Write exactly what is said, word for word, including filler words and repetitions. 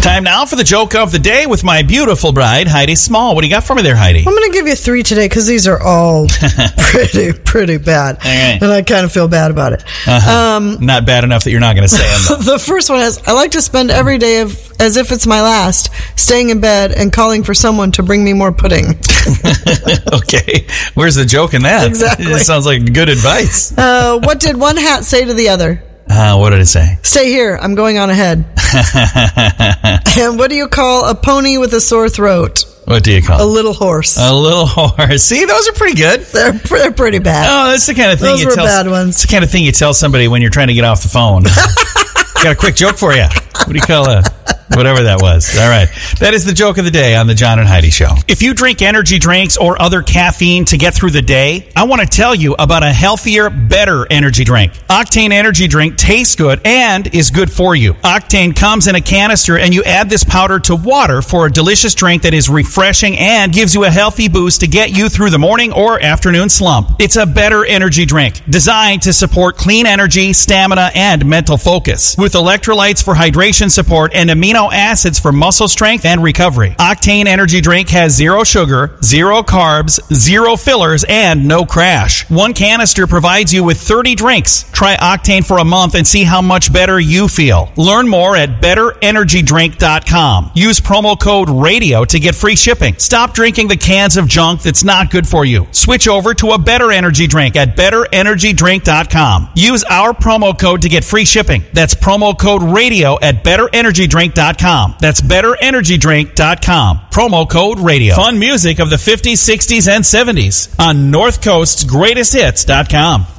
Time now for the joke of the day with my beautiful bride, Heidi Small. What do you got for me there, Heidi? I'm going to give you three today because these are all pretty, pretty bad. Right. And I kind of feel bad about it. Uh-huh. Um, Not bad enough that you're not going to say them. the first one is, I like to spend every day of, as if it's my last, staying in bed and calling for someone to bring me more pudding. Okay. Where's the joke in that? Exactly. It sounds like good advice. Uh, what did one hat say to the other? Uh, what did it say? Stay here. I'm going on ahead. And what do you call a pony with a sore throat? What do you call it? A little horse. A little horse. See, those are pretty good. They're, they're pretty bad. Oh, that's the kind of thing Those you were tell. bad ones. It's the kind of thing you tell somebody when you're trying to get off the phone. Got a quick joke for you. What do you call it? Whatever that was. All right. That is the joke of the day on the John and Heidi Show. If you drink energy drinks or other caffeine to get through the day, I want to tell you about a healthier, better energy drink. Octane Energy Drink tastes good and is good for you. Octane comes in a canister, and you add this powder to water for a delicious drink that is refreshing and gives you a healthy boost to get you through the morning or afternoon slump. It's a better energy drink designed to support clean energy, stamina, and mental focus. With electrolytes for hydration support and amino acids for muscle strength and recovery. Octane Energy Drink has zero sugar, zero carbs, zero fillers, and no crash. One canister provides you with thirty drinks. Try Octane for a month and see how much better you feel. Learn more at better energy drink dot com. Use promo code RADIO to get free shipping. Stop drinking the cans of junk that's not good for you. Switch over to a better energy drink at better energy drink dot com. Use our promo code to get free shipping. That's promo code RADIO at better energy drink dot com. That's better energy drink dot com. Promo code RADIO. Fun music of the fifties, sixties, and seventies on north coast greatest hits dot com.